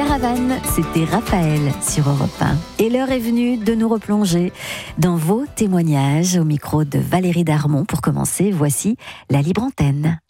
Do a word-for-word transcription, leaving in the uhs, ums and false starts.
Caravane, c'était Raphaël sur Europe un. Et l'heure est venue de nous replonger dans vos témoignages au micro de Valérie Darmon. Pour commencer, voici la libre antenne.